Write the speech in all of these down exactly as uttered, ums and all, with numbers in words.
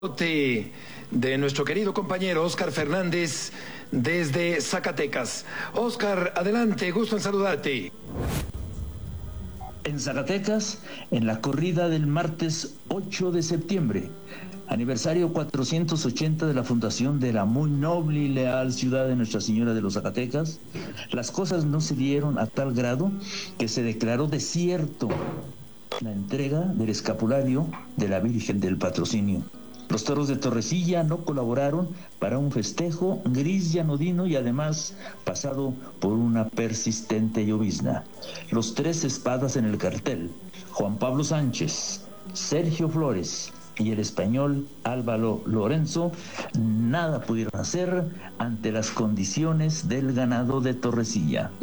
de nuestro querido compañero Óscar Fernández desde Zacatecas. Óscar, adelante, gusto en saludarte. En Zacatecas, en la corrida del martes ocho de septiembre, aniversario cuatrocientos ochenta de la fundación de la muy noble y leal ciudad de Nuestra Señora de los Zacatecas, las cosas no se dieron a tal grado que se declaró desierto la entrega del escapulario de la Virgen del Patrocinio. Los toros de Torrecilla no colaboraron para un festejo gris y anodino y además pasado por una persistente llovizna. Los tres espadas en el cartel, Juan Pablo Sánchez, Sergio Flores y el español Álvaro Lorenzo, nada pudieron hacer ante las condiciones del ganado de Torrecilla.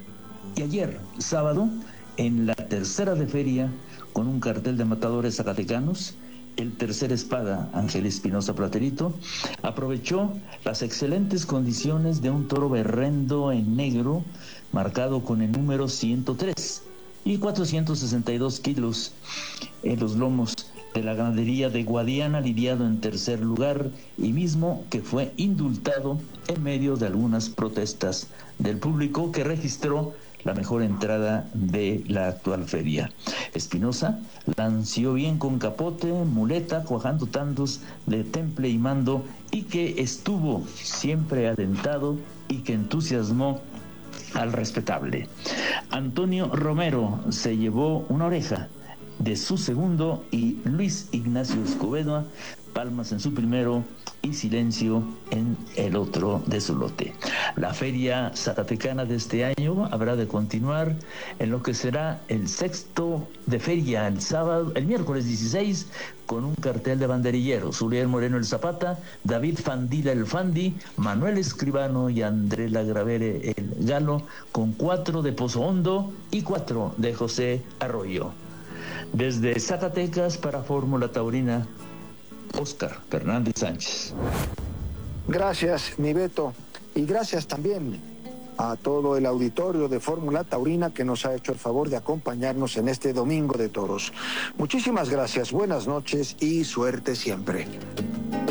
Y ayer, sábado, en la tercera de feria, con un cartel de matadores zacatecanos, el tercer espada, Ángel Espinosa Platerito, aprovechó las excelentes condiciones de un toro berrendo en negro, marcado con el número ciento tres y cuatrocientos sesenta y dos kilos en los lomos de la ganadería de Guadiana, lidiado en tercer lugar y mismo que fue indultado en medio de algunas protestas del público que registró la mejor entrada de la actual feria. Espinosa lanció bien con capote, muleta, cuajando tantos de temple y mando, y que estuvo siempre adentado y que entusiasmó al respetable. Antonio Romero se llevó una oreja de su segundo y Luis Ignacio Escobedo palmas en su primero y silencio en el otro de su lote. La feria zacatecana de este año habrá de continuar en lo que será el sexto de feria el sábado, el miércoles dieciséis, con un cartel de banderilleros: Uriel Moreno el Zapata, David Fandila el Fandi, Manuel Escribano y Andrela Gravere el Galo, con cuatro de Pozo Hondo y cuatro de José Arroyo. Desde Zacatecas para Fórmula Taurina, Óscar Fernández Sánchez. Gracias, mi Beto, y gracias también a todo el auditorio de Fórmula Taurina que nos ha hecho el favor de acompañarnos en este Domingo de Toros. Muchísimas gracias, buenas noches y suerte siempre.